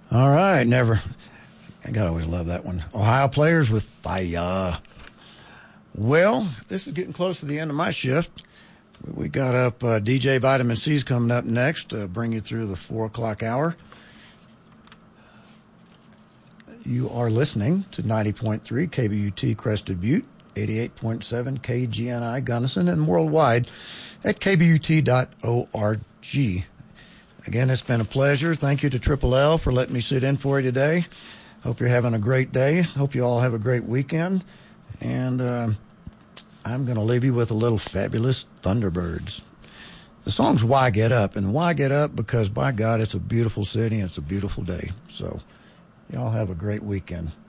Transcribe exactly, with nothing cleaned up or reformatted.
All right, never. I gotta always love that one. Ohio Players with Fire. Well, this is getting close to the end of my shift. We got up uh, D J Vitamin C's coming up next to bring you through the four o'clock hour. You are listening to ninety point three K B U T Crested Butte, eighty-eight point seven K G N I Gunnison, and worldwide at k b u t dot org. Again, it's been a pleasure. Thank you to Triple L for letting me sit in for you today. Hope you're having a great day. Hope you all have a great weekend. And uh, I'm going to leave you with a little Fabulous Thunderbirds. The song's Why Get Up, and why get up? Because, by God, it's a beautiful city and it's a beautiful day. So, y'all have a great weekend.